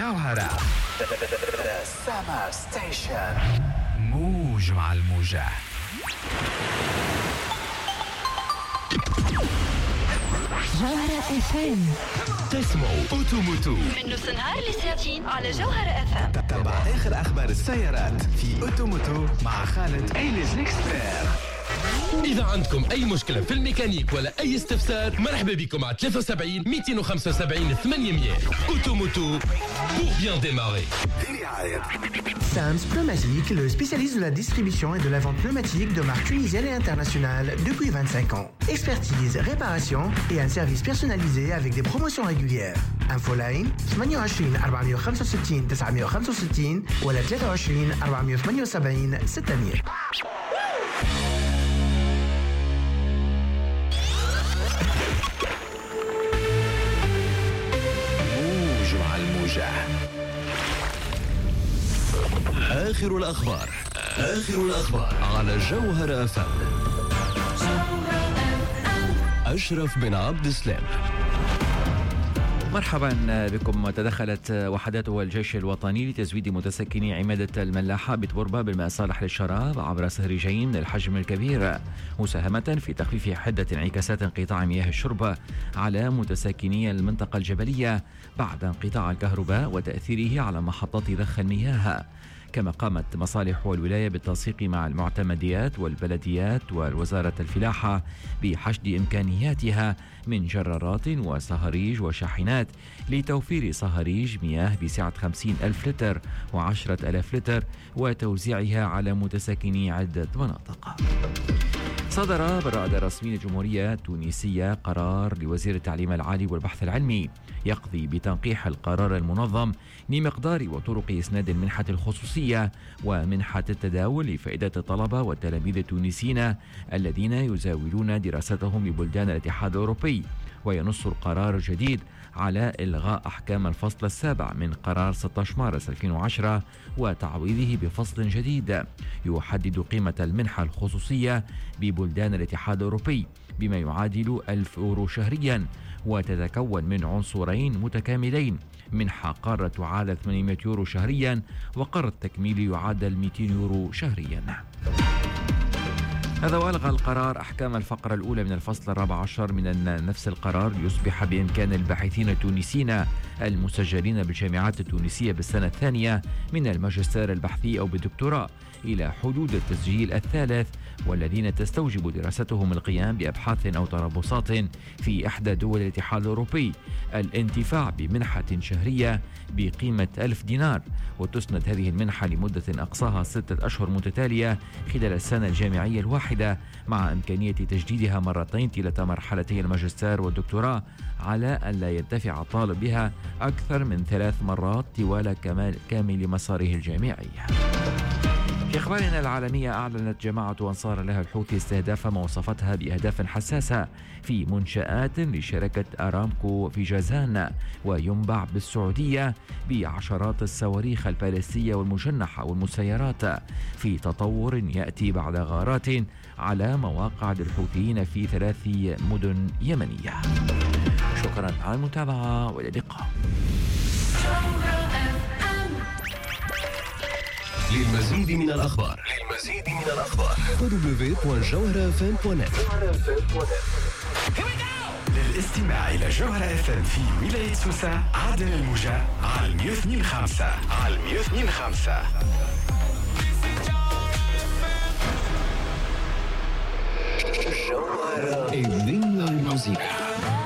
الجوهرة. Summer Station. موج مع الموجة. جوهرة FM. تسمعوا أوتوموتو من نص النهار لساعتين على جوهرة FM. تتبع آخر أخبار السيارات في أوتوموتو مع خالد إيليز إكسبير. إذا عندكم أي مشكلة في الميكانيك ولا أي استفسار مرحبا بكم على 73 275 800. Automoto pour bien démarrer. Sams Pneumatique, le spécialiste de la distribution et de la vente pneumatique de marques tunisiennes et internationales depuis 25 ans. Expertise, réparation et un service personnalisé avec des promotions régulières. Infoline 28 465 965 ولا 23 478 600. آخر الأخبار على جوهرة FM. أشرف بن عبد السلام. مرحبا بكم. تدخلت وحدات الجيش الوطني لتزويد متسكني عمادة الملاحة بتوربة بالماء الصالح للشراب عبر سهريجين من الحجم الكبير، مساهمة في تخفيف حدة انعكاسات انقطاع مياه الشرب على متساكني المنطقة الجبلية بعد انقطاع الكهرباء وتأثيره على محطات ضخ المياه. كما قامت مصالح الولاية بالتنسيق مع المعتمديات والبلديات ووزارة الفلاحة بحشد إمكانياتها من جرارات وصهاريج وشاحنات لتوفير صهاريج مياه بسعة 50,000 لتر و10,000 لتر وتوزيعها على متساكني عدة مناطق. صدر بالرائد الرسمي للجمهورية التونسية قرار لوزير التعليم العالي والبحث العلمي يقضي بتنقيح القرار المنظم لمقدار وطرق إسناد المنحة الخصوصية ومنحة التداول لفائدة الطلبة والتلاميذ التونسيين الذين يزاولون دراستهم ببلدان الاتحاد الأوروبي. وينص القرار الجديد على إلغاء أحكام الفصل السابع من قرار 16 مارس 2010 وتعويضه بفصل جديد يحدد قيمة المنحة الخصوصية ببلدان الاتحاد الأوروبي بما يعادل 1,000 يورو شهريا، وتتكون من عنصرين متكاملين: منحة قارة تعادل 800 يورو شهريا وقرض تكميلي يعادل 200 يورو شهريا. هذا وألغى القرار أحكام الفقرة الأولى من الفصل 14 من نفس القرار ليصبح بإمكان الباحثين التونسيين المسجلين بالجامعات التونسية بالسنة الثانية من الماجستير البحثي أو بالدكتوراه إلى حدود التسجيل الثالث والذين تستوجب دراستهم القيام بأبحاث أو تربصات في إحدى دول الاتحاد الأوروبي الانتفاع بمنحة شهرية بقيمة 1,000 دينار، وتسند هذه المنحة لمدة أقصاها 6 أشهر متتالية خلال السنة الجامعية الواحدة، مع إمكانية تجديدها مرتين طيلة مرحلتي الماجستير والدكتوراه على أن لا ينتفع الطالب بها أكثر من 3 مرات طوال كامل مساره الجامعي. في أخبارنا العالمية، أعلنت جماعة أنصار الله الحوثي استهداف ما وصفتها بأهداف حساسة في منشآت لشركة أرامكو في جازان وينبع بالسعودية بعشرات الصواريخ البالستية والمجنحة والمسيرات، في تطور يأتي بعد غارات على مواقع للحوثيين في 3 مدن يمنية. شكرا على المتابعة وإلى اللقاء. للمزيد من الأخبار www.jawharafm.net. للاستماع إلى جوهرة FM في ولاية سوسة عدن الموجة على 102.5 جوهرة. الدنيا الموسيقى.